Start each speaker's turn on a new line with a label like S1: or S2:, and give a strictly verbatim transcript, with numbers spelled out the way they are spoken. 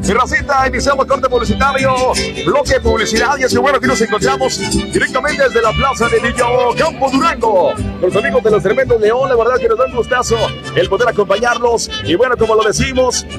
S1: Mi racita, iniciamos corte publicitario, bloque de publicidad. Y es que bueno, aquí nos encontramos directamente desde la plaza de Villa Campo Durango. Con los amigos de los Tremendos León, la verdad que nos da un gustazo el poder acompañarlos. Y bueno, como lo decimos,